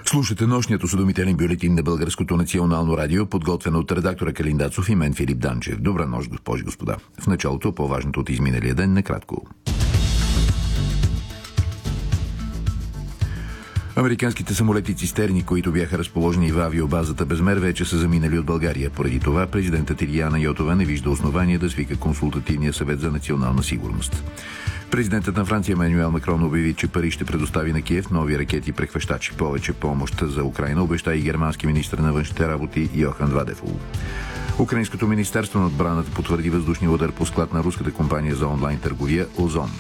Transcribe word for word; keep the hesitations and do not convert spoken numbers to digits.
Слушате нощният осведомителен бюлетин на Българското национално радио, подготвен от редактора Калин Дацов и мен, Филип Данчев. Добра нощ, госпожи и господа. В началото по-важното от изминалия ден накратко. Американските самолети цистерни, които бяха разположени в авиобазата Безмер, вече са заминали от България. Поради това президентът Илияна Йотова не вижда основание да свика консултативния съвет за национална сигурност. Президентът на Франция Емануел Макрон обяви, че Париж ще предостави на Киев нови ракети и прехващачи. Повече помощ за Украйна обеща и германски министър на външните работи Йохан Вадефул. Украинското министерство на отбраната потвърди въздушния удар по склад на руската компания за онлайн търговия Озон.